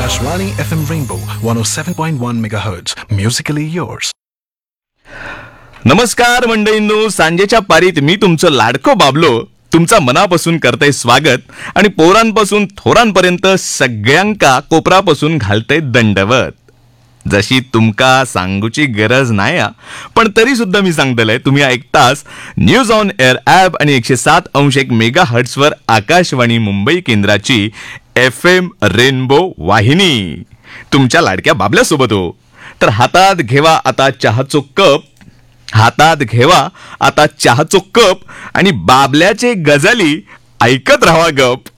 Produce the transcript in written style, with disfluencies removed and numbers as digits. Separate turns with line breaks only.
Akashvani FM Rainbow 107.1 MHz. Musically yours.
नमस्कार मंडळींनो, सांजेच्या पारीत मी तुमचं लाडको बाबलो तुमचा मनापासून करतय स्वागत आणि पोरांपासून थोरांपर्यंत सगळ्यांका कोपरापासून घालतय दंडवत. जशी तुमका सांगूची गरज नाही पण तरी सुद्धा मी सांगतलंय, तुम्ही ऐकतास न्यूज ऑन एअर ॲप आणि 107.1 मेगाहर्ट्झ वर आकाशवाणी मुंबई केंद्राची FM रेनबो वाहिनी. तुमच्या लाडक्या बाबल्यासोबत हो. तर हातात घेवा आता चहाचो कप आणि बाबल्याचे गजाली ऐकत राहा गप.